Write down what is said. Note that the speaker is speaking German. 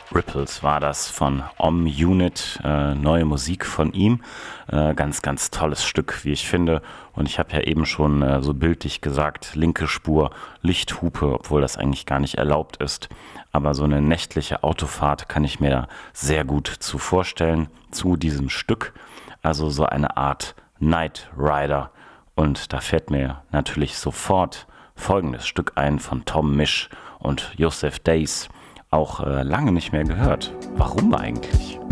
Ripples war das von Unit, neue Musik von ihm. Ganz, ganz tolles Stück, wie ich finde. Und ich habe ja eben schon so bildlich gesagt, linke Spur, Lichthupe, obwohl das eigentlich gar nicht erlaubt ist. Aber so eine nächtliche Autofahrt kann ich mir sehr gut zu vorstellen zu diesem Stück. Also so eine Art Night Rider. Und da fährt mir natürlich sofort folgendes Stück ein von Tom Misch und Joseph Days. Auch lange nicht mehr gehört. Warum eigentlich?